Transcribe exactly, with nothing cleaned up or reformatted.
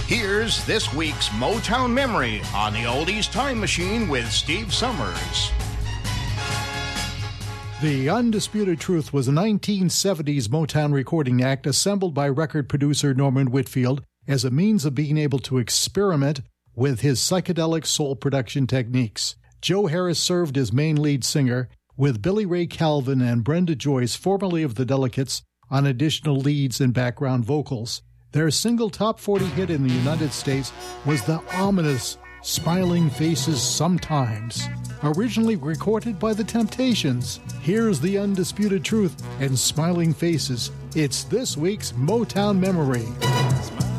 Here's this week's Motown Memory on the Oldies Time Machine with Steve Summers. The Undisputed Truth was a nineteen seventies Motown recording act assembled by record producer Norman Whitfield as a means of being able to experiment with his psychedelic soul production techniques. Joe Harris served as main lead singer, with Billy Ray Calvin and Brenda Joyce, formerly of the Delicates, on additional leads and background vocals. Their single top forty hit in the United States was the ominous Smiling Faces Sometimes, originally recorded by The Temptations. Here's The Undisputed Truth and Smiling Faces. It's this week's Motown Memory.